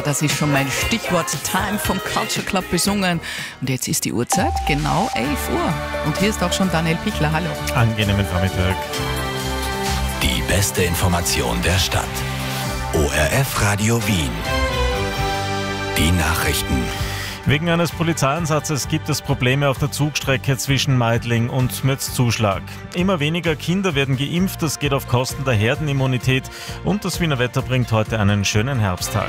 das ist schon mein Stichwort. Time vom Culture Club besungen. Und jetzt ist die Uhrzeit genau 11 Uhr. Und hier ist auch schon Daniel Pichler. Hallo. Angenehmen Vormittag. Die beste Information der Stadt. ORF Radio Wien. Die Nachrichten. Wegen eines Polizeieinsatzes gibt es Probleme auf der Zugstrecke zwischen Meidling und Mürzzuschlag. Immer weniger Kinder werden geimpft, das geht auf Kosten der Herdenimmunität und das Wiener Wetter bringt heute einen schönen Herbsttag.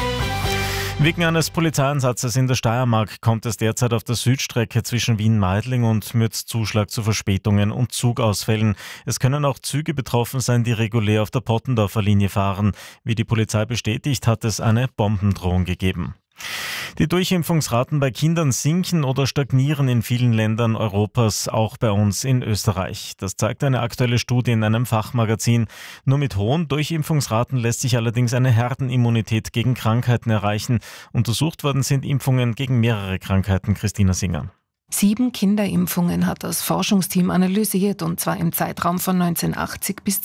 Wegen eines Polizeieinsatzes in der Steiermark kommt es derzeit auf der Südstrecke zwischen Wien-Meidling und Mürzzuschlag zu Verspätungen und Zugausfällen. Es können auch Züge betroffen sein, die regulär auf der Pottendorfer Linie fahren. Wie die Polizei bestätigt, hat es eine Bombendrohung gegeben. Die Durchimpfungsraten bei Kindern sinken oder stagnieren in vielen Ländern Europas, auch bei uns in Österreich. Das zeigt eine aktuelle Studie in einem Fachmagazin. Nur mit hohen Durchimpfungsraten lässt sich allerdings eine Herdenimmunität gegen Krankheiten erreichen. Untersucht worden sind Impfungen gegen mehrere Krankheiten. Christina Singer. 7 Kinderimpfungen hat das Forschungsteam analysiert, und zwar im Zeitraum von 1980 bis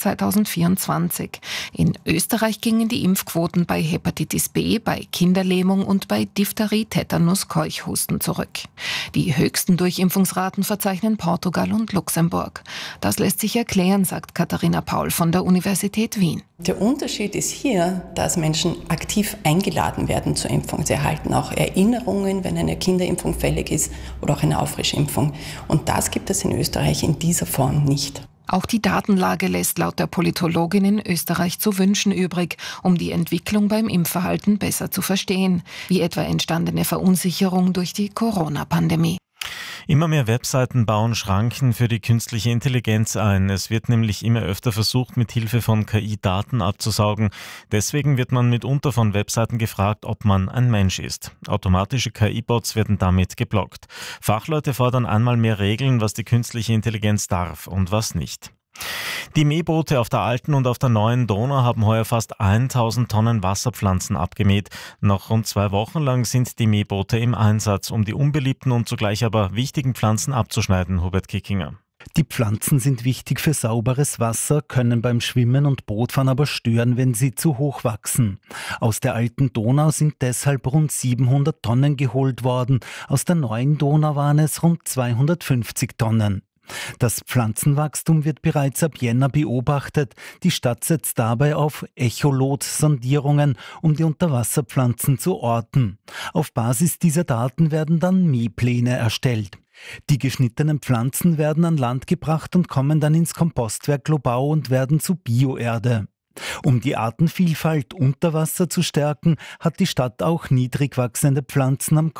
2024. In Österreich gingen die Impfquoten bei Hepatitis B, bei Kinderlähmung und bei Diphtherie, Tetanus, Keuchhusten zurück. Die höchsten Durchimpfungsraten verzeichnen Portugal und Luxemburg. Das lässt sich erklären, sagt Katharina Paul von der Universität Wien. Der Unterschied ist hier, dass Menschen aktiv eingeladen werden zur Impfung. Sie erhalten auch Erinnerungen, wenn eine Kinderimpfung fällig ist oder auch eine Auffrischimpfung. Und das gibt es in Österreich in dieser Form nicht. Auch die Datenlage lässt laut der Politologin in Österreich zu wünschen übrig, um die Entwicklung beim Impfverhalten besser zu verstehen, wie etwa entstandene Verunsicherung durch die Corona-Pandemie. Immer mehr Webseiten bauen Schranken für die künstliche Intelligenz ein. Es wird nämlich immer öfter versucht, mit Hilfe von KI Daten abzusaugen. Deswegen wird man mitunter von Webseiten gefragt, ob man ein Mensch ist. Automatische KI-Bots werden damit geblockt. Fachleute fordern einmal mehr Regeln, was die künstliche Intelligenz darf und was nicht. Die Mähboote auf der alten und auf der neuen Donau haben heuer fast 1000 Tonnen Wasserpflanzen abgemäht. Noch rund 2 Wochen lang sind die Mähboote im Einsatz, um die unbeliebten und zugleich aber wichtigen Pflanzen abzuschneiden. Hubert Kickinger. Die Pflanzen sind wichtig für sauberes Wasser, können beim Schwimmen und Bootfahren aber stören, wenn sie zu hoch wachsen. Aus der alten Donau sind deshalb rund 700 Tonnen geholt worden. Aus der neuen Donau waren es rund 250 Tonnen. Das Pflanzenwachstum wird bereits ab Jänner beobachtet. Die Stadt setzt dabei auf Echolot-Sondierungen, um die Unterwasserpflanzen zu orten. Auf Basis dieser Daten werden dann Mähpläne erstellt. Die geschnittenen Pflanzen werden an Land gebracht und kommen dann ins Kompostwerk Lobau und werden zu Bioerde. Um die Artenvielfalt unter Wasser zu stärken, hat die Stadt auch niedrig wachsende Pflanzen am